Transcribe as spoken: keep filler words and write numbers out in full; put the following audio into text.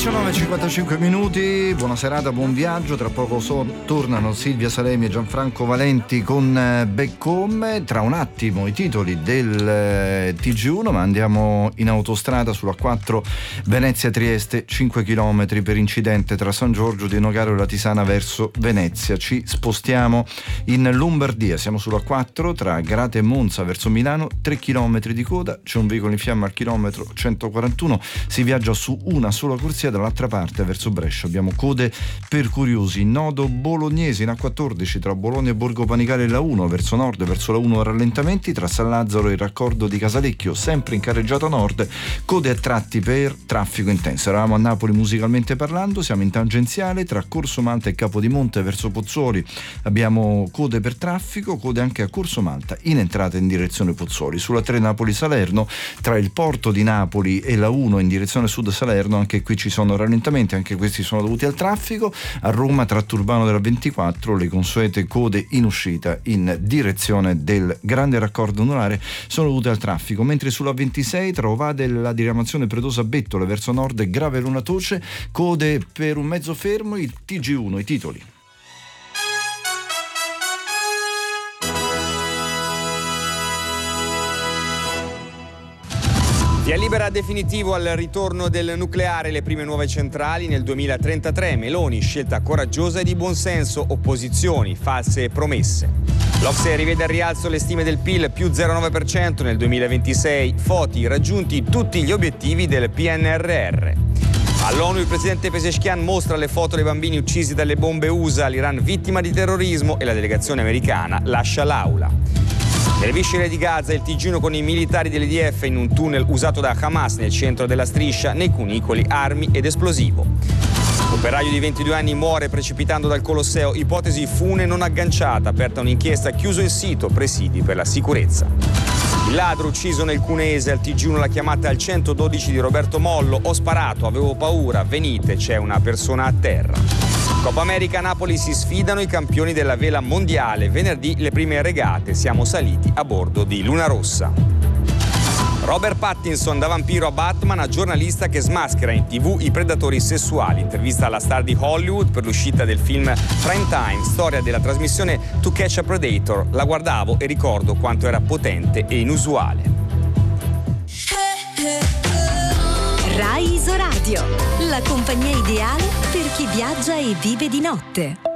diciannove e cinquantacinque minuti, buona serata, buon viaggio. Tra poco so, tornano Silvia Salemi e Gianfranco Valenti con eh, Back Home. Tra un attimo i titoli del eh, T G uno, ma andiamo in autostrada sulla quattro Venezia-Trieste, cinque chilometri per incidente tra San Giorgio di Nogaro e la Tisana verso Venezia. Ci spostiamo in Lombardia, siamo sulla quattro tra Grate e Monza verso Milano, tre chilometri di coda, c'è un veicolo in fiamme al chilometro centoquarantuno, si viaggia su una sola corsia dall'altra parte verso Brescia. Abbiamo code per curiosi. Nodo bolognese in A quattordici tra Bologna e Borgo Panigale e la uno verso nord, verso la uno rallentamenti tra San Lazzaro e il raccordo di Casalecchio, sempre in carreggiata nord, code a tratti per traffico intenso. Eravamo a Napoli musicalmente parlando, siamo in tangenziale tra Corso Malta e Capodimonte verso Pozzuoli, abbiamo code per traffico, code anche a Corso Malta in entrata in direzione Pozzuoli. Sulla tre Napoli-Salerno tra il porto di Napoli e la uno in direzione sud Salerno, anche qui ci sono rallentamenti, anche questi sono dovuti al traffico. A Roma tratto urbano della ventiquattro le consuete code in uscita in direzione del grande raccordo anulare sono dovute al traffico, mentre sulla ventisei tra Ovade e la diramazione Predosa Bettola verso nord e Graveluna Toce, code per un mezzo fermo. Il T G uno, i titoli. Via libera definitivo al ritorno del nucleare, le prime nuove centrali nel duemilatrentatré. Meloni, scelta coraggiosa e di buonsenso, opposizioni, false promesse. L'O C S E rivede al rialzo le stime del P I L, più zero virgola nove per cento nel duemilaventisei. Foti, raggiunti tutti gli obiettivi del P N R R. All'ONU il presidente Pezeshkian mostra le foto dei bambini uccisi dalle bombe U S A, l'Iran vittima di terrorismo e la delegazione americana lascia l'aula. Nelle viscere di Gaza il T G uno con i militari dell'I D F in un tunnel usato da Hamas nel centro della striscia, nei cunicoli armi ed esplosivo. Operaio di ventidue anni muore precipitando dal Colosseo, ipotesi fune non agganciata, aperta un'inchiesta, chiuso il sito, presidi per la sicurezza. Il ladro ucciso nel Cuneese, al T G uno la chiamata al centododici di Roberto Mollo, ho sparato, avevo paura, venite, c'è una persona a terra. Coppa America, Napoli si sfidano i campioni della vela mondiale, venerdì le prime regate, siamo saliti a bordo di Luna Rossa. Robert Pattinson da vampiro a Batman a giornalista che smaschera in tv i predatori sessuali. Intervista alla star di Hollywood per l'uscita del film Prime Time, storia della trasmissione To Catch a Predator. La guardavo e ricordo quanto era potente e inusuale. Rai Isoradio, la compagnia ideale per chi viaggia e vive di notte.